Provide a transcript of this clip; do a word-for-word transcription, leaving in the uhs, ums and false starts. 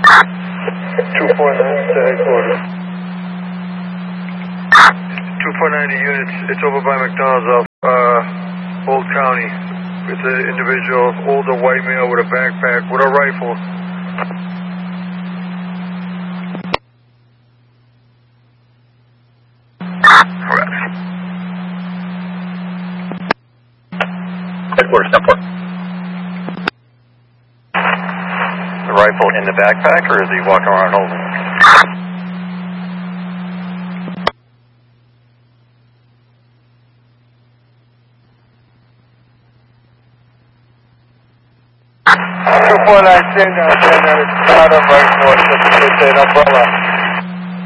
two four nine to headquarters. two four nine to units, it's over by McDonald's off uh, Old County. It's an individual, older white male with a backpack, with a rifle. Headquarters, ten four. The rifle in the backpack, or is he walking around holding it? two four nine, stand down, stand down. It's not a rifle, it's, it's an umbrella.